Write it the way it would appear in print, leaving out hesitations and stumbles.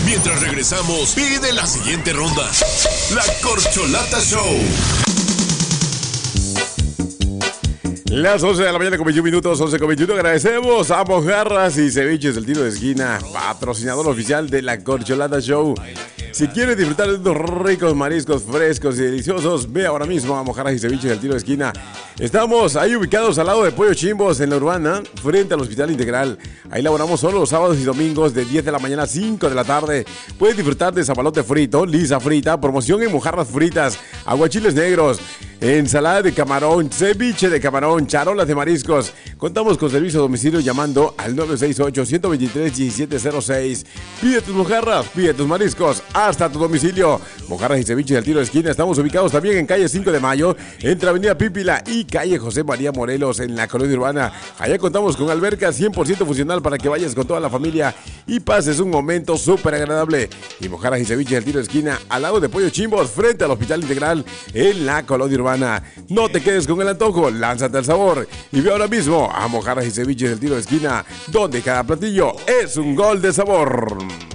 Mientras regresamos, pide la siguiente ronda. La Corcholata Show. Las 11 de la mañana con 21 minutos, 11 con 21. Agradecemos a Mojarras y Ceviches del Tiro de Esquina, patrocinador oficial de la Corcholata Show. Si quieres disfrutar de unos ricos mariscos frescos y deliciosos, ve ahora mismo a Mojarras y Ceviches del Tiro de Esquina. Estamos ahí ubicados al lado de Pollo Chimbos en la Urbana, frente al Hospital Integral. Ahí laboramos solo los sábados y domingos de 10 de la mañana a 5 de la tarde. Puedes disfrutar de zapalote frito, lisa frita, promoción en mojarras fritas, aguachiles negros, ensalada de camarón, ceviche de camarón, charolas de mariscos. Contamos con servicio a domicilio llamando al 968-123-1706. Pide tus mojarras, pide tus mariscos hasta tu domicilio. Mojarras y Ceviche del Tiro de Esquina. Estamos ubicados también en calle 5 de Mayo, entre Avenida Pípila y calle José María Morelos, en la Colonia Urbana. Allá contamos con alberca 100% funcional para que vayas con toda la familia y pases un momento súper agradable. Y Mojarras y Ceviche del Tiro de Esquina, al lado de Pollo Chimbos, frente al Hospital Integral, en la Colonia Urbana. No te quedes con el antojo, lánzate al sabor y ve ahora mismo a Mojarras y Ceviche del Tiro de Esquina, donde cada platillo es un gol de sabor.